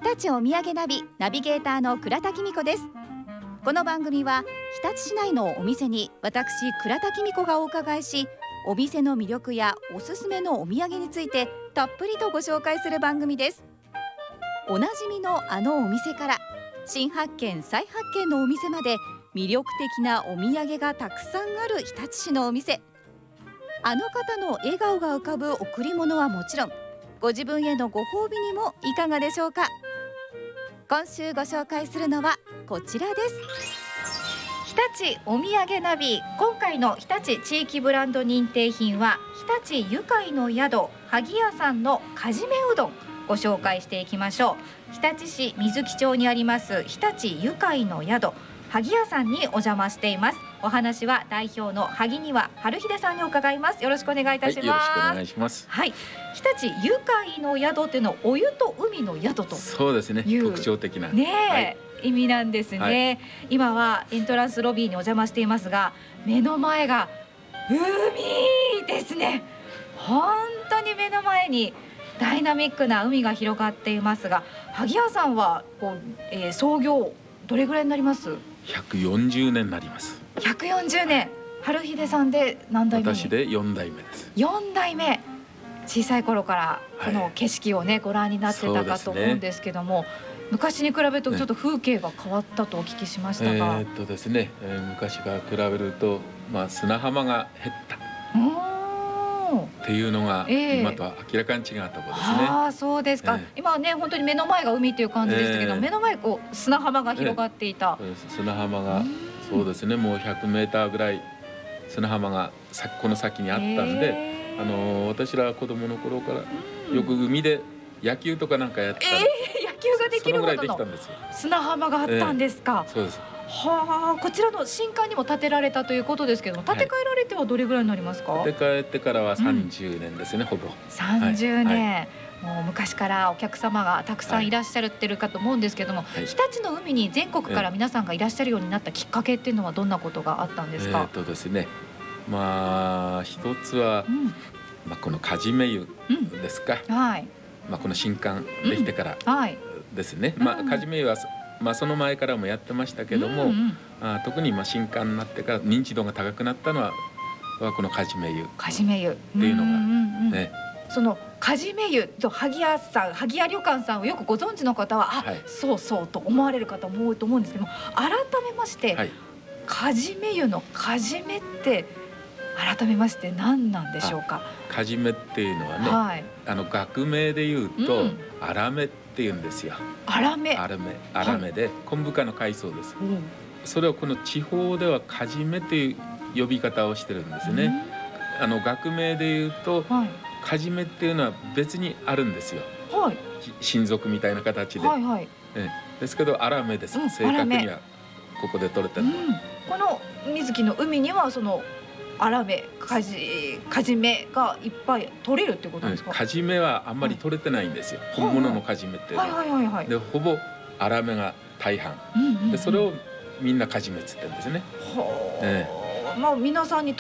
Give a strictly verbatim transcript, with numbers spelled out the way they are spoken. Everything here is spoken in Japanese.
立お土産ナビナビゲーターの倉田紀美子です。この番組は日立市内のお店に私倉田紀美子がお伺いし、お店の魅力やおすすめのお土産についてたっぷりとご紹介する番組です。おなじみのあのお店から新発見再発見のお店まで魅力的なお土産がたくさんある日立市のお店。あの方の笑顔が浮かぶ贈り物はもちろん、ご自分へのご褒美にもいかがでしょうか。今週ご紹介するのはこちらです。日立お土産ナビ、今回の日立地域ブランド認定品は日立ゆかいの宿萩屋さんのかじめうどん、ご紹介していきましょう。日立市水木町にあります日立ゆかいの宿萩屋さんにお邪魔しています。お話は代表の萩庭春秀さんに伺います。よろしくお願いいたします。 はい、よろしくお願いします。 はい、日立ゆかいの宿というのはお湯と海の宿という、 そうですね、特徴的な、 ねえ、 はい、 意味なんですね、はい、今はエントランスロビーにお邪魔していますが、目の前が海ですね。本当に目の前にダイナミックな海が広がっていますが、萩屋さんはこう、えー、創業どれぐらいになります？ ひゃくよんじゅうねんになります。 ひゃくよんじゅうねん、春秀さんで何代目に？ 私でよんだいめです。 よんだいめ。小さい頃からこの景色をね、ご覧になってたかと思うんですけども、ね、昔に比べるとちょっと風景が変わったとお聞きしましたが、 えー、っとですね、えー、昔から比べると、まあ、砂浜が減ったっていうのが、えー、今とは明らかに違ったことですね。 ああ、そうですか、えー、今はね本当に目の前が海という感じでしたけど、えー、目の前こう砂浜が広がっていた、 えー、砂浜がそうですね、もうひゃくメーターぐらい砂浜がこの先にあったんで、えー、あの私ら子供の頃からよく海で野球とかなんかやったら、 えー、野球ができるほどの砂浜があったんですか。 えー、そうです。 はあ、こちらの新館にも建てられたということですけども、建て替えられてはどれぐらいになりますか？ はい、建て替えてからはさんじゅうねんですね、うん、ほぼさんじゅうねん、はい、もう昔からお客様がたくさんいらっしゃってるかと思うんですけども、はい、日立の海に全国から皆さんがいらっしゃるようになったきっかけっていうのはどんなことがあったんですか？ えー、っとですね、まあ一つは、うん、まあ、このかじめ湯ですか、うん、はい、まあ、この新館できてからですね、うん、はい、まあ、かじめ湯はまあ、その前からもやってましたけども、うんうん、あ特にまあ新館になってから認知度が高くなったのははこのかじめ湯かじめ湯っていうのが、ね、 そのかじめ湯と萩屋さん、萩屋旅館さんをよくご存知の方は、あ、はい、そうそうと思われる方も多いと思うんですけども、改めまして、はい、かじめ湯のかじめって改めまして何なんでしょうか？ かじめっていうのはね、はい、あの学名で言うと、うん、あらめって言うんですよ。 あらめ、 あらめ、あらめで、はい、昆布科の海藻です、うん、それをこの地方ではかじめという呼び方をしてるんですね、うん、あの学名で言うと、はい、かじめっていうのは別にあるんですよ、はい、親族みたいな形で、はいはい、えですけどあらめです、うん、正確にはここで取れたのは、うん、 この水木の海にはそのあらめ、かじ、かじめがいっぱい取れるってことですか？ かじめはあんまり取れてないんですよ、はい、本物のかじめっていうのは、はいはいはい、でほぼあらめが大半、うんうんうん、でそれをみんなかじめっつってるんですね。はあ、 ええ、まあ、皆さんに